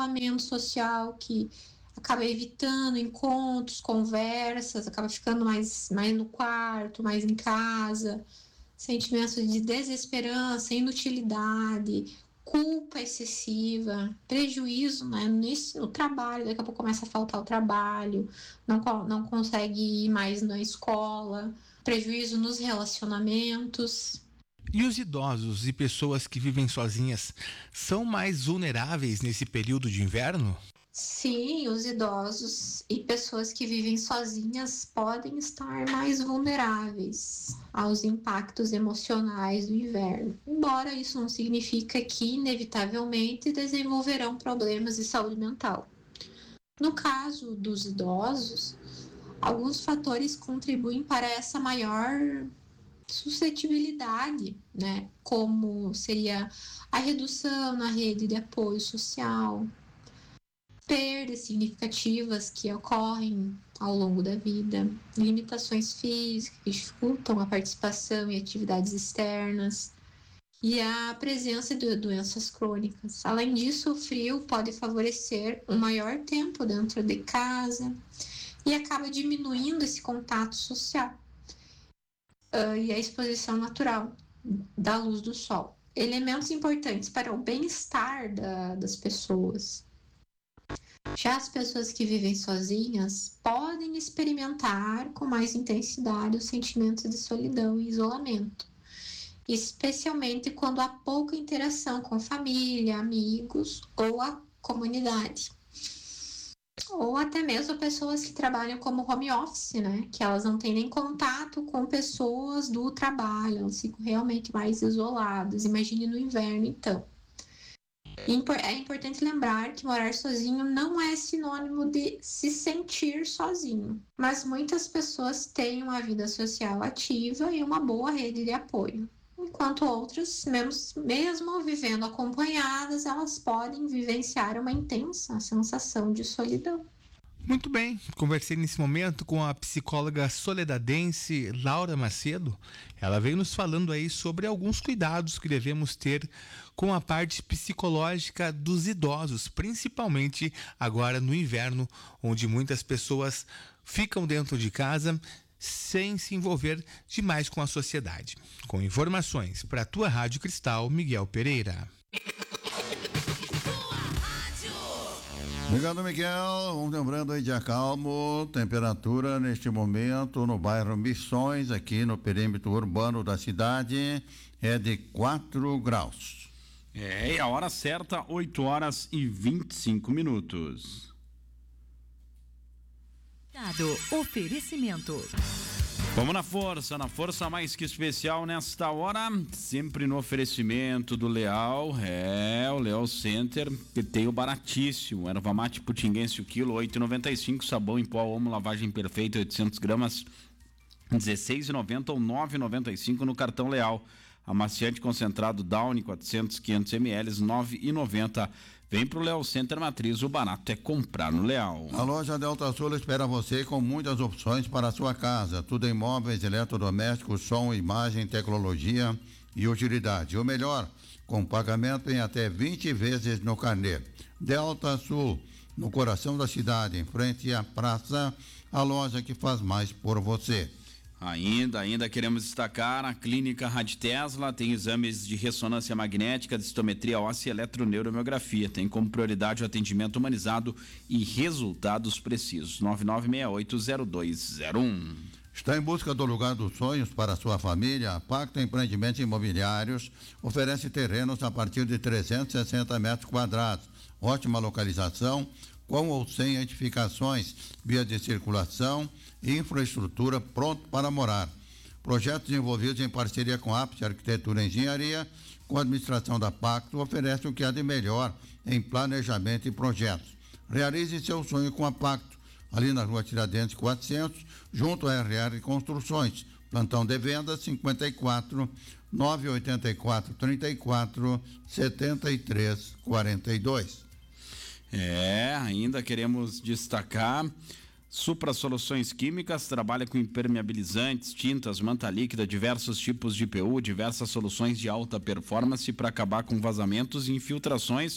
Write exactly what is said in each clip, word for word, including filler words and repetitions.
isolamento social, que acaba evitando encontros, conversas, acaba ficando mais, mais no quarto, mais em casa, sentimentos de desesperança, inutilidade, culpa excessiva, prejuízo, né, nesse, no trabalho, daqui a pouco começa a faltar o trabalho, não, não consegue ir mais na escola, prejuízo nos relacionamentos. E os idosos e pessoas que vivem sozinhas são mais vulneráveis nesse período de inverno? Sim, os idosos e pessoas que vivem sozinhas podem estar mais vulneráveis aos impactos emocionais do inverno. Embora isso não signifique que, inevitavelmente, desenvolverão problemas de saúde mental. No caso dos idosos, alguns fatores contribuem para essa maior suscetibilidade, né? Como seria a redução na rede de apoio social, perdas significativas que ocorrem ao longo da vida, limitações físicas que dificultam a participação em atividades externas e a presença de doenças crônicas. Além disso, o frio pode favorecer um maior tempo dentro de casa e acaba diminuindo esse contato social uh, e a exposição natural da luz do sol. Elementos importantes para o bem-estar da, das pessoas. Já as pessoas que vivem sozinhas podem experimentar com mais intensidade os sentimentos de solidão e isolamento, especialmente quando há pouca interação com família, amigos ou a comunidade. Ou até mesmo pessoas que trabalham como home office, né? Que elas não têm nem contato com pessoas do trabalho, elas ficam realmente mais isoladas. Imagine no inverno, então. É importante lembrar que morar sozinho não é sinônimo de se sentir sozinho, mas muitas pessoas têm uma vida social ativa e uma boa rede de apoio, enquanto outras, mesmo, mesmo vivendo acompanhadas, elas podem vivenciar uma intensa sensação de solidão. Muito bem, conversei nesse momento com a psicóloga soledadense Laura Macedo. Ela veio nos falando aí sobre alguns cuidados que devemos ter com a parte psicológica dos idosos, principalmente agora no inverno, onde muitas pessoas ficam dentro de casa sem se envolver demais com a sociedade. Com informações para a tua Rádio Cristal, Miguel Pereira. Obrigado, Miguel. Vamos lembrando aí de acalmo, temperatura neste momento no bairro Missões, aqui no perímetro urbano da cidade, é de quatro graus. É, e a hora certa, oito horas e vinte e cinco minutos. Oferecimento. Vamos na força, na força mais que especial nesta hora, sempre no oferecimento do Leal, é, o Leal Center, que tem o baratíssimo, erva mate putinguense o quilo, oito e noventa e cinco, sabão em pó, homo, lavagem perfeita, oitocentos gramas, dezesseis e noventa ou nove e noventa e cinco no cartão Leal. Amaciante concentrado Downy, quatrocentos, quinhentos mililitros, nove e noventa. Vem pro Leal Center Matriz, o barato é comprar no Leal. A loja Delta Sul espera você com muitas opções para a sua casa. Tudo em móveis, eletrodomésticos, som, imagem, tecnologia e utilidade. O melhor, com pagamento em até vinte vezes no carnê. Delta Sul, no coração da cidade, em frente à praça, a loja que faz mais por você. Ainda, ainda queremos destacar a clínica Rádio Tesla, tem exames de ressonância magnética, densitometria óssea e eletroneuromiografia. Tem como prioridade o atendimento humanizado e resultados precisos. nove nove seis oito zero dois zero um. Está em busca do lugar dos sonhos para a sua família? A Pacto Empreendimentos Imobiliários oferece terrenos a partir de trezentos e sessenta metros quadrados. Ótima localização, com ou sem edificações, via de circulação e infraestrutura pronto para morar. Projetos desenvolvidos em parceria com a Apte Arquitetura e Engenharia, com a administração da Pacto, oferece o que há de melhor em planejamento e projetos. Realize seu sonho com a Pacto, ali na Rua Tiradentes quatrocentos, junto à R R Construções. Plantão de vendas cinquenta e quatro, nove oito quatro, trinta e quatro, setenta e três, quarenta e dois. É, ainda queremos destacar Supra Soluções Químicas, trabalha com impermeabilizantes, tintas, manta líquida, diversos tipos de I P U, diversas soluções de alta performance para acabar com vazamentos e infiltrações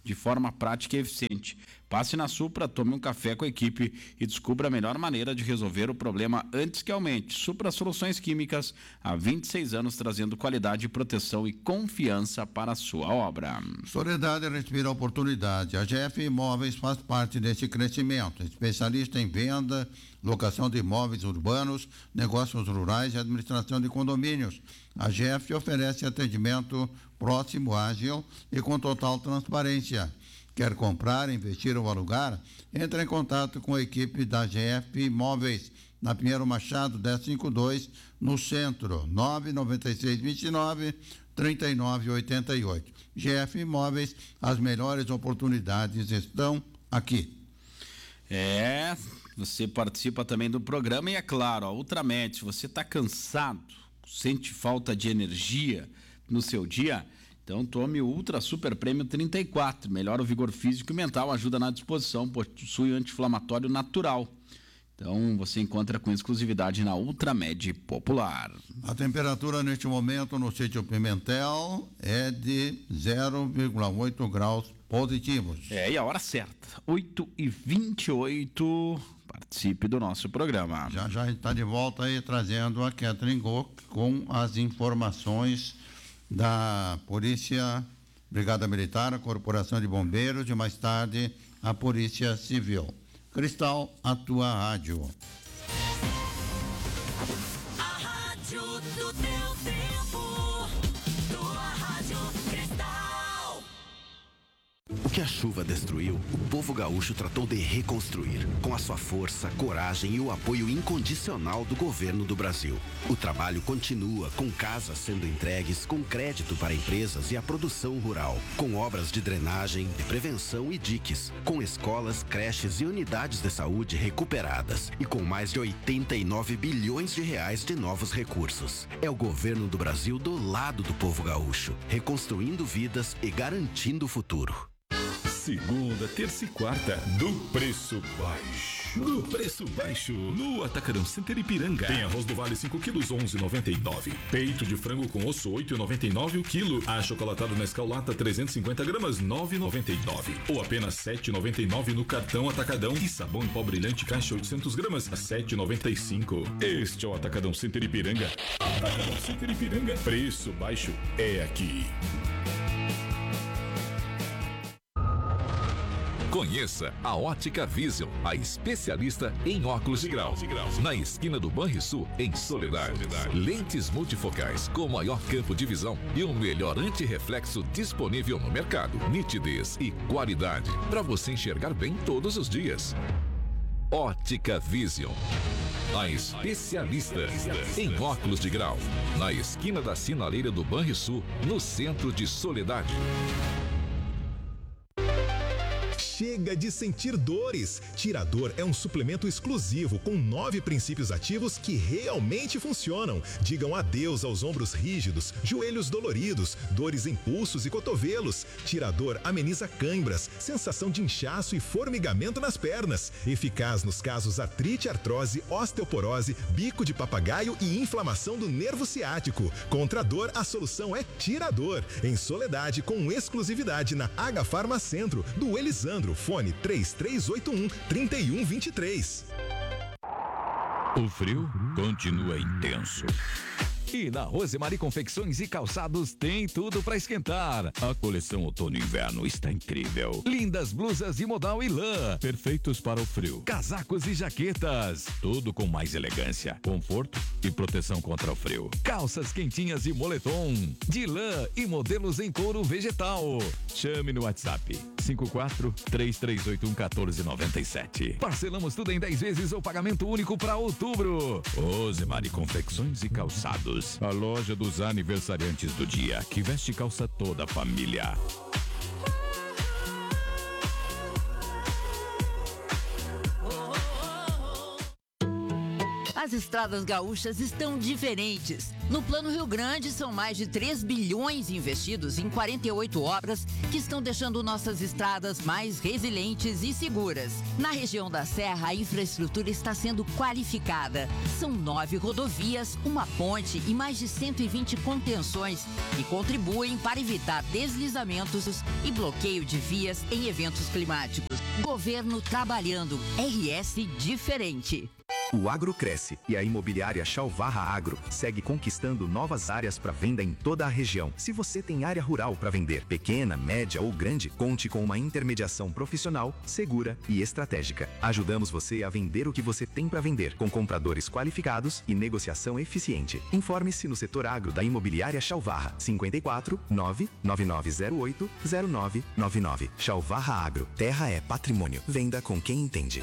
de forma prática e eficiente. Passe na Supra, tome um café com a equipe e descubra a melhor maneira de resolver o problema antes que aumente. Supra Soluções Químicas, há vinte e seis anos trazendo qualidade, proteção e confiança para a sua obra. Soledade respira oportunidade. A G F Imóveis faz parte desse crescimento. Especialista em venda, locação de imóveis urbanos, negócios rurais e administração de condomínios. A G F oferece atendimento próximo, ágil e com total transparência. Quer comprar, investir ou alugar? Entre em contato com a equipe da G F Imóveis, na Pinheiro Machado, dez cinquenta e dois, no centro, nove nove seis, vinte e nove, trinta e nove oitenta e oito. G F Imóveis, as melhores oportunidades estão aqui. É, você participa também do programa e é claro, a Ultramed, se você está cansado, sente falta de energia no seu dia, então tome o Ultra Super Prêmio trinta e quatro, melhora o vigor físico e mental, ajuda na disposição, possui anti-inflamatório natural. Então você encontra com exclusividade na Ultramed Popular. A temperatura neste momento no sítio Pimentel é de zero vírgula oito graus positivos. É, e a hora certa, oito e vinte e oito, participe do nosso programa. Já já está de volta aí trazendo a Catherine Gock com as informações da Polícia, Brigada Militar, a Corporação de Bombeiros e mais tarde a Polícia Civil. Cristal, a tua rádio. A rádio do teu tempo, tua rádio Cristal. O que a chuva destruiu, o povo gaúcho tratou de reconstruir, com a sua força, coragem e o apoio incondicional do governo do Brasil. O trabalho continua, com casas sendo entregues, com crédito para empresas e a produção rural, com obras de drenagem, de prevenção e diques, com escolas, creches e unidades de saúde recuperadas e com mais de oitenta e nove bilhões de reais de novos recursos. É o governo do Brasil do lado do povo gaúcho, reconstruindo vidas e garantindo o futuro. Segunda, terça e quarta, do preço baixo. Do preço baixo, no Atacadão Center Ipiranga. Tem arroz do Vale cinco quilos, onze reais e noventa e nove centavos. Peito de frango com osso, oito reais e noventa e nove centavos o quilo. Achocolatado Nescau Lata, trezentos e cinquenta gramas, nove reais e noventa e nove centavos. Ou apenas sete reais e noventa e nove centavos no cartão Atacadão. E sabão em pó brilhante caixa oitocentos gramas, a sete reais e noventa e cinco centavos. Este é o Atacadão Center Ipiranga. Atacadão Center Ipiranga. Preço baixo é aqui. Conheça a Ótica Vision, a especialista em óculos de grau. Na esquina do Banrisul, em Soledade. Lentes multifocais com maior campo de visão e o melhor antirreflexo disponível no mercado. Nitidez e qualidade para você enxergar bem todos os dias. Ótica Vision, a especialista em óculos de grau. Na esquina da sinaleira do Banrisul, no centro de Soledade. Chega de sentir dores. Tirador é um suplemento exclusivo com nove princípios ativos que realmente funcionam. Digam adeus aos ombros rígidos, joelhos doloridos, dores em pulsos e cotovelos. Tirador ameniza cãibras, sensação de inchaço e formigamento nas pernas. Eficaz nos casos artrite, artrose, osteoporose, bico de papagaio e inflamação do nervo ciático. Contra a dor, a solução é Tirador. Em Soledade, com exclusividade na H Farma Centro, do Elisandro. Fone três três oito um, três um dois três. O frio continua intenso. E na Rosemary Confecções e Calçados tem tudo para esquentar. A coleção outono e inverno está incrível. Lindas blusas de modal e lã, perfeitos para o frio. Casacos e jaquetas, tudo com mais elegância, conforto e proteção contra o frio. Calças quentinhas e moletom, de lã e modelos em couro vegetal. Chame no WhatsApp cinco quatro, três três oito um, um quatro nove sete. Parcelamos tudo em dez vezes ou pagamento único para outubro. Rosemary Confecções e Calçados. A loja dos aniversariantes do dia, que veste calça toda a família. As estradas gaúchas estão diferentes. No Plano Rio Grande, são mais de três bilhões investidos em quarenta e oito obras que estão deixando nossas estradas mais resilientes e seguras. Na região da Serra, a infraestrutura está sendo qualificada. São nove rodovias, uma ponte e mais de cento e vinte contenções que contribuem para evitar deslizamentos e bloqueio de vias em eventos climáticos. Governo trabalhando. R S diferente. O agro cresce e a imobiliária Chalvarra Agro segue conquistando novas áreas para venda em toda a região. Se você tem área rural para vender, pequena, média ou grande, conte com uma intermediação profissional, segura e estratégica. Ajudamos você a vender o que você tem para vender, com compradores qualificados e negociação eficiente. Informe-se no setor agro da imobiliária Chalvarra, cinquenta e quatro, nove nove nove zero oito, zero nove nove nove. Chalvarra Agro, terra é patrimônio. Venda com quem entende.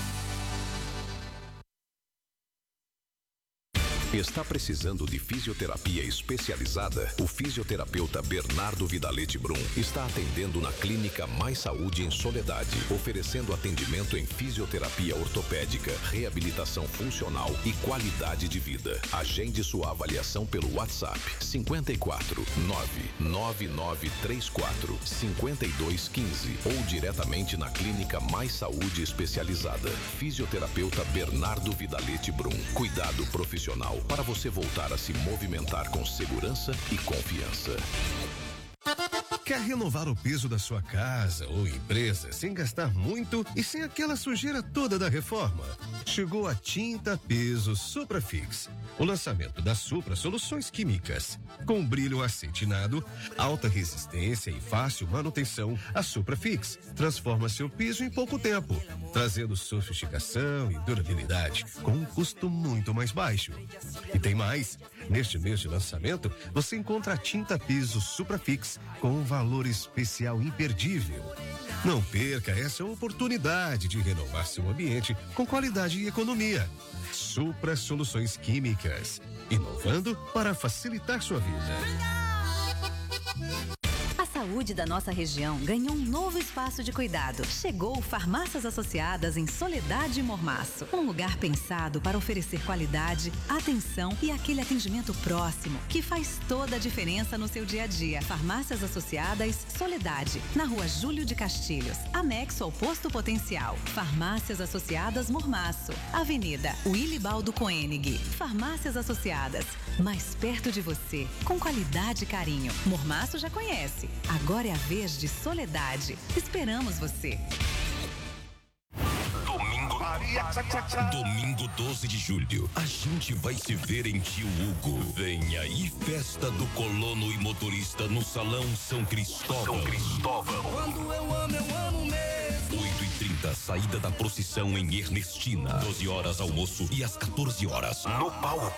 Está precisando de fisioterapia especializada? O fisioterapeuta Bernardo Vidalete Brum está atendendo na Clínica Mais Saúde em Soledade, oferecendo atendimento em fisioterapia ortopédica, reabilitação funcional e qualidade de vida. Agende sua avaliação pelo WhatsApp cinquenta e quatro, nove nove nove três quatro, cinquenta e dois quinze ou diretamente na Clínica Mais Saúde Especializada. Fisioterapeuta Bernardo Vidalete Brum. Cuidado profissional para você voltar a se movimentar com segurança e confiança. Quer renovar o piso da sua casa ou empresa sem gastar muito e sem aquela sujeira toda da reforma? Chegou a Tinta Piso Suprafix, o lançamento da Supra Soluções Químicas. Com brilho acetinado, alta resistência e fácil manutenção, a Suprafix transforma seu piso em pouco tempo, trazendo sofisticação e durabilidade com um custo muito mais baixo. E tem mais, neste mês de lançamento, você encontra a Tinta Piso Suprafix com um valor especial imperdível. Não perca essa oportunidade de renovar seu ambiente com qualidade e economia. Supra Soluções Químicas, inovando para facilitar sua vida. A saúde da nossa região ganhou um novo espaço de cuidado. Chegou Farmácias Associadas em Soledade e Mormaço. Um lugar pensado para oferecer qualidade, atenção e aquele atendimento próximo que faz toda a diferença no seu dia a dia. Farmácias Associadas Soledade, na Rua Júlio de Castilhos, anexo ao Posto Potencial. Farmácias Associadas Mormaço, Avenida Wilibaldo Koenig. Farmácias Associadas, mais perto de você, com qualidade e carinho. Mormaço já conhece. Agora é a vez de Soledade. Esperamos você. Domingo. Domingo doze de julho, a gente vai se ver em Tio Hugo. Vem aí, festa do colono e motorista no Salão São Cristóvão. São Cristóvão. Quando eu amo, eu amo mesmo. oito e trinta, saída da procissão em Ernestina. doze horas almoço e às quatorze horas, no palco,